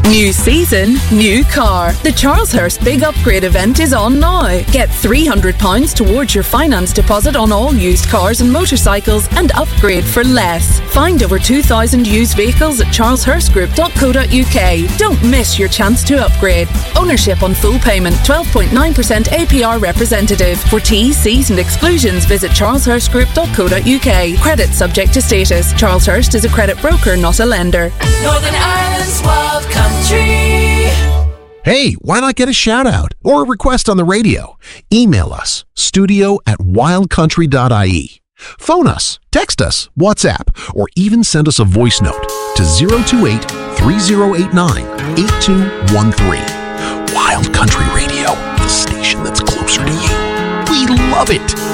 New season, new car. The Charleshurst Big Upgrade event is on now. Get £300 towards your finance deposit on all used cars and motorcycles and upgrade for less. Find over 2,000 used vehicles at charleshurstgroup.co.uk. Don't miss your chance to upgrade. Ownership on full payment, 12.9% APR representative. For T's, C's and exclusions, visit charleshurstgroup.co.uk. Credit subject to status. Charleshurst is a credit broker, not a lender. Northern Ireland's Wild Country. Hey, why not get a shout out or a request on the radio? Email us, studio@wildcountry.ie. Phone us, text us, WhatsApp, or even send us a voice note to 028-3089-8213. Wild Country Radio, the station that's closer to you. We love it.